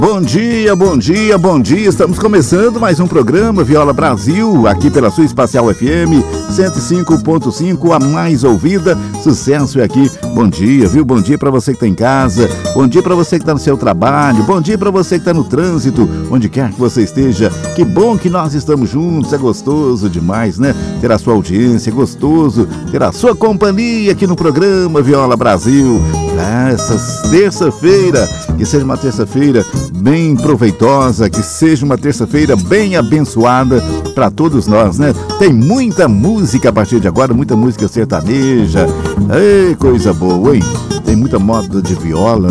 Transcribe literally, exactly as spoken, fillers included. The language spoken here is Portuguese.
Bom dia, bom dia, bom dia. Estamos começando mais um programa Viola Brasil, aqui pela sua Espacial F M cento e cinco ponto cinco, a mais ouvida. Sucesso é aqui. Bom dia, viu? Bom dia para você que está em casa. Bom dia para você que está no seu trabalho. Bom dia para você que está no trânsito, onde quer que você esteja. Que bom que nós estamos juntos. É gostoso demais, né? Ter a sua audiência, é gostoso ter a sua companhia aqui no programa Viola Brasil. Ah, essa terça-feira, que seja uma terça-feira bem proveitosa, que seja uma terça-feira bem abençoada para todos nós, né? Tem muita música a partir de agora, muita música sertaneja. Ei, coisa boa, hein? Tem muita moda de viola.